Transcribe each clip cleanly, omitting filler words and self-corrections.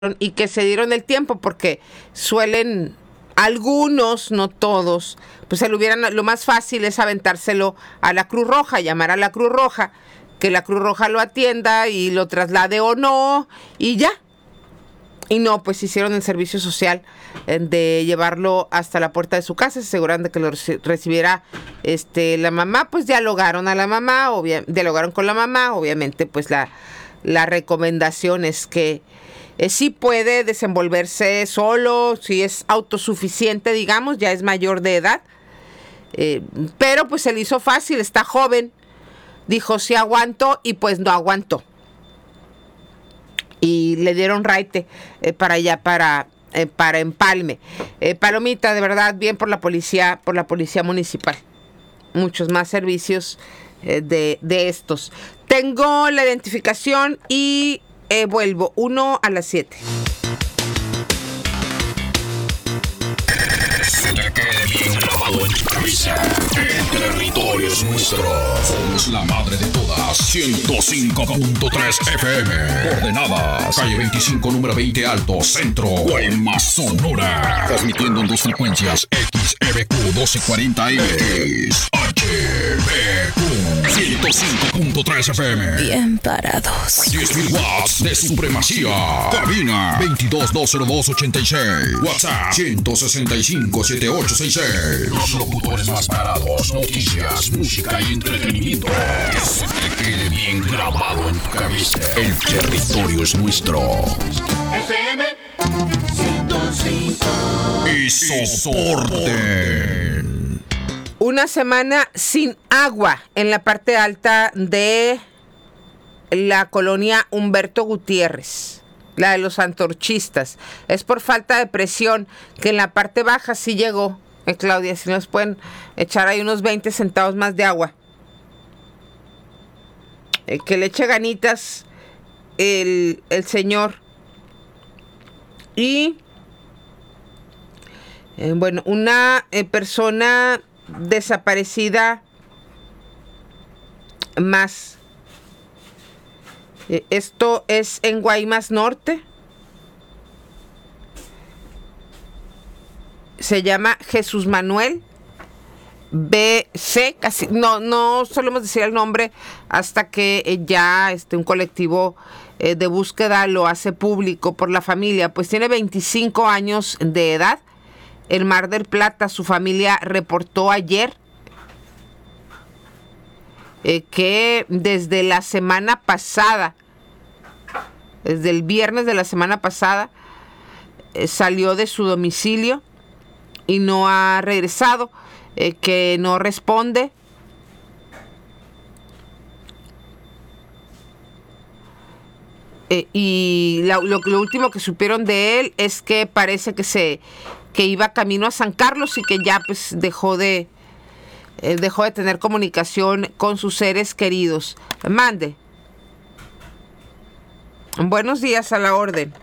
y que se dieron el tiempo porque suelen algunos, no todos, pues lo más fácil es aventárselo a la Cruz Roja, llamar a la Cruz Roja, que la Cruz Roja lo atienda y lo traslade o no, y ya. Y no, pues hicieron el servicio social de llevarlo hasta la puerta de su casa, se aseguran de que lo recibiera la mamá, pues dialogaron con la mamá, obviamente pues la recomendación es que sí puede desenvolverse solo, si es autosuficiente, digamos, ya es mayor de edad, pero pues se le hizo fácil, está joven, dijo sí aguanto y pues no aguantó. Y le dieron raite para allá, para Empalme. Palomita, de verdad, bien por la policía municipal. Muchos más servicios de estos. Tengo la identificación y vuelvo 1 a las 7. Que quede bien grabado en tu cabeza. El territorio es nuestro. Somos la madre de todas. 105.3 FM. Coordenadas. Calle 25, número 20 Alto, Centro. Guaymas, Sonora. Transmitiendo en dos frecuencias. XEBQ 1240 X. HBQ 105.3 FM. Bien parados. 10.000 watts de supremacía. Cabina 22-202-86. WhatsApp 165-7866. Los locutores más parados. Noticias, música y entretenimiento. Que se te quede bien grabado en tu cabeza. El territorio es nuestro. FM 105. Y soporte. Una semana sin agua en la parte alta de la colonia Humberto Gutiérrez, la de los antorchistas. Es por falta de presión, que en la parte baja sí llegó. Claudia, si nos pueden echar ahí unos 20 centavos más de agua. Que le eche ganitas el señor. Y bueno, una persona desaparecida más. Esto es en Guaymas Norte. Se llama Jesús Manuel BC. Casi no solemos decir el nombre hasta que ya un colectivo de búsqueda lo hace público por la familia. Pues tiene 25 años de edad. El Mar del Plata, su familia reportó ayer que desde la semana pasada, desde el viernes de la semana pasada, salió de su domicilio y no ha regresado, que no responde. Y lo último que supieron de él es que parece que iba camino a San Carlos y que ya pues dejó de tener comunicación con sus seres queridos. Mande. Buenos días, a la orden.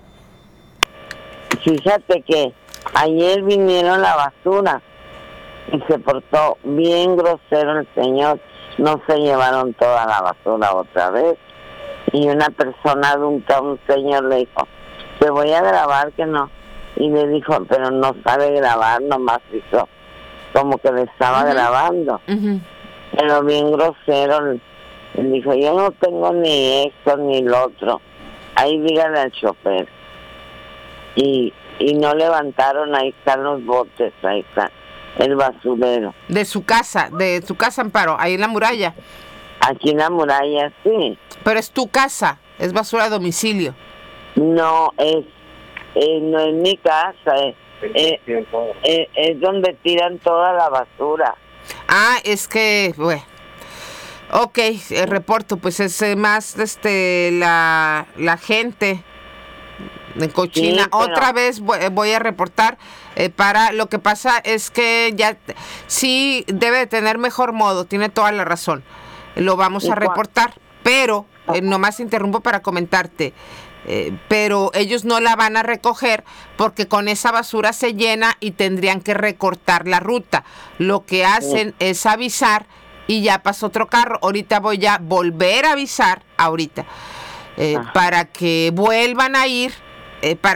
Fíjate que ayer vinieron la basura y se portó bien grosero el señor. No se llevaron toda la basura otra vez. Y una persona adulta, un señor, le dijo, te voy a grabar que no. Y le dijo, pero no sabe grabar, nomás hizo como que le estaba grabando. Pero bien grosero. Le dijo, yo no tengo ni esto ni lo otro. Ahí dígale al chofer. Y no levantaron, ahí están los botes, ahí está el basurero. De su casa, Amparo, ahí en la muralla. Aquí en la muralla, sí. Pero es tu casa, es basura a domicilio. No, no es mi casa, es donde tiran toda la basura. Ah, es que, bueno. Ok, reporto, pues es más la gente de cochina. Sí, pero otra vez voy a reportar. Para lo que pasa es que ya sí debe de tener mejor modo, tiene toda la razón. Lo vamos a reportar, pero nomás interrumpo para comentarte. Pero ellos no la van a recoger porque con esa basura se llena y tendrían que recortar la ruta. Lo que hacen es avisar y ya pasó otro carro. Ahorita voy a volver a avisar, para que vuelvan a ir para